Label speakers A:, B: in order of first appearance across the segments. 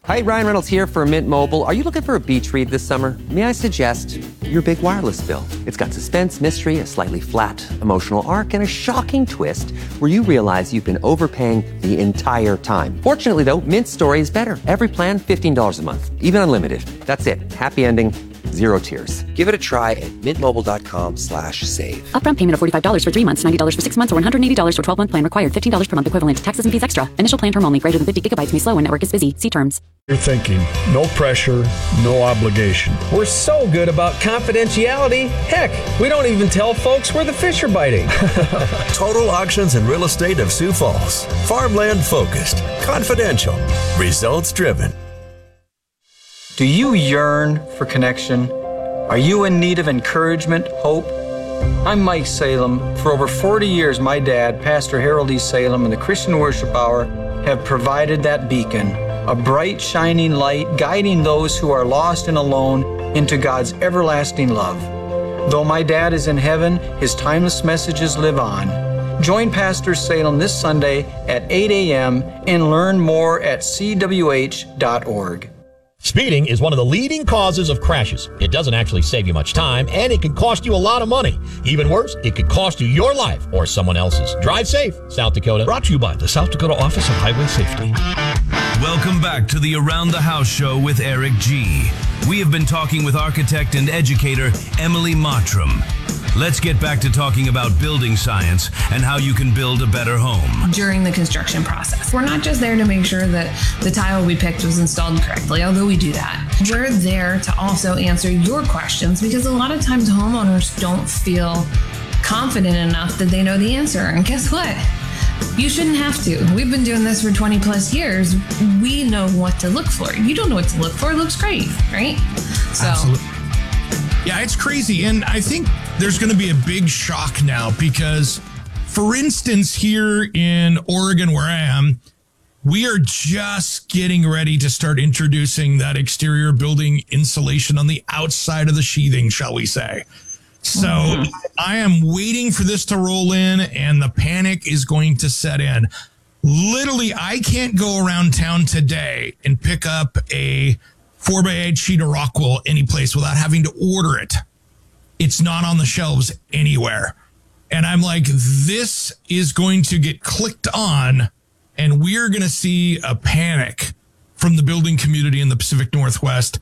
A: Hi, Ryan Reynolds here for Mint Mobile. Are you looking for a beach read this summer? May I suggest your big wireless bill? It's got suspense, mystery, a slightly flat emotional arc, and a shocking twist where you realize you've been overpaying the entire time. Fortunately, though, Mint's story is better. Every plan, $15 a month, even unlimited. That's it. Happy ending. Zero tears. Give it a try at mintmobile.com/save.
B: Upfront payment of $45 for 3 months, $90 for 6 months, or $180 for 12-month plan required. $15 per month equivalent. Taxes and fees extra. Initial plan term only. Greater than 50 gigabytes may slow when network is busy. See terms.
C: You're thinking, no pressure, no obligation.
D: We're so good about confidentiality. Heck, we don't even tell folks where the fish are biting.
E: Total Auctions and Real Estate of Sioux Falls. Farmland focused, confidential, results driven.
F: Do you yearn for connection? Are you in need of encouragement, hope? I'm Mike Salem. For over 40 years, my dad, Pastor Harold E. Salem, and the Christian Worship Hour have provided that beacon, a bright, shining light guiding those who are lost and alone into God's everlasting love. Though my dad is in heaven, his timeless messages live on. Join Pastor Salem this Sunday at 8 a.m. and learn more at cwh.org.
G: Speeding is one of the leading causes of crashes. It doesn't actually save you much time, and it can cost you a lot of money. Even worse, it could cost you your life or someone else's. Drive safe, South Dakota.
C: Brought to you by the South Dakota Office of Highway Safety.
H: Welcome back to the Around the House show with Eric G. We have been talking with architect and educator Emily Mottram. Let's get back to talking about building science and how you can build a better home.
I: During the construction process, we're not just there to make sure that the tile we picked was installed correctly, although we do that. We're there to also answer your questions, because a lot of times homeowners don't feel confident enough that they know the answer. And guess what? You shouldn't have to. We've been doing this for 20 plus years. We know what to look for. You don't know what to look for. It looks great, right? So.
J: Absolutely. Yeah, it's crazy. And I think there's going to be a big shock now because, for instance, here in Oregon, where I am, we are just getting ready to start introducing that exterior building insulation on the outside of the sheathing, shall we say. So I am waiting for this to roll in, and the panic is going to set in. Literally, I can't go around town today and pick up a 4x8 sheet of rock wool anyplace without having to order it. It's not on the shelves anywhere. And I'm like, this is going to get clicked on, and we're going to see a panic from the building community in the Pacific Northwest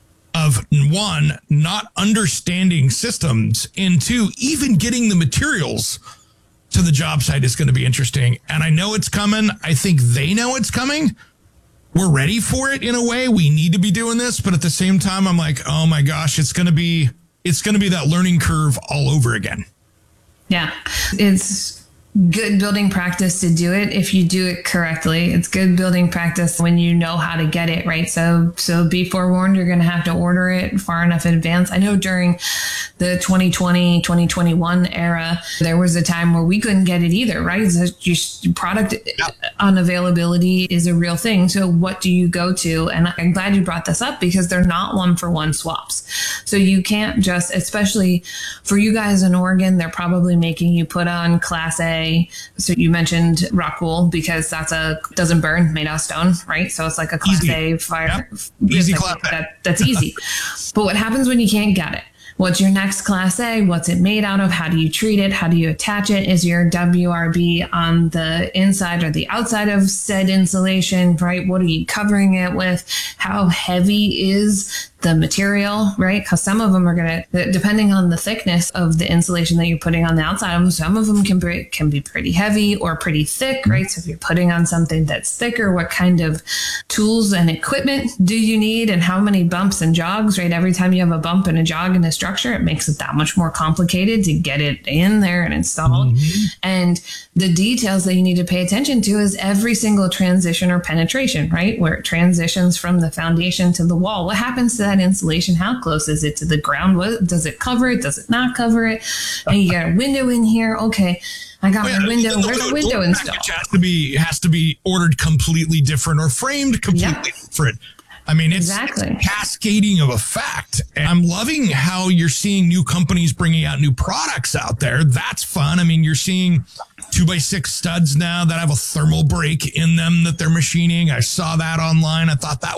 J: of, one, not understanding systems, and two, even getting the materials to the job site is going to be interesting. And I know it's coming. I think they know it's coming. We're ready for it in a way. We need to be doing this. But at the same time, I'm like, oh my gosh, it's going to be that learning curve all over again. Yeah, it's good building practice to do it if you do it correctly. It's good building practice when you know how to get it right. So be forewarned, you're going to have to order it far enough in advance. I know during the 2020, 2021 era, there was a time where we couldn't get it either, right? So product unavailability is a real thing. So what do you go to? And I'm glad you brought this up, because they're not one-for-one swaps. So you can't just, especially for you guys in Oregon, they're probably making you put on Class A. So you mentioned rock wool, because doesn't burn, made out of stone, right? So it's like a Class A fire. Yep. Easy Class A. That's easy. But what happens when you can't get it? What's your next Class A? What's it made out of? How do you treat it? How do you attach it? Is your WRB on the inside or the outside of said insulation, right? What are you covering it with? How heavy is the material, right? Because some of them are going to, depending on the thickness of the insulation that you're putting on the outside of them, some of them can be pretty heavy or pretty thick, right? So if you're putting on something that's thicker, what kind of tools and equipment do you need, and how many bumps and jogs, right? Every time you have a bump and a jog in a structure, it makes it that much more complicated to get it in there and installed. Mm-hmm. And the details that you need to pay attention to is every single transition or penetration, right? Where it transitions from the foundation to the wall. What happens to that insulation? How close is it to the ground? What does it cover it? Does it not cover it? And you got a window in here. Okay, I got my window. Where's the window installed? Has to be ordered completely different or framed completely different. I mean, it's cascading of effect. And I'm loving how you're seeing new companies bringing out new products out there. That's fun. I mean, you're seeing 2x6 studs now that have a thermal break in them that they're machining. I saw that online. I thought that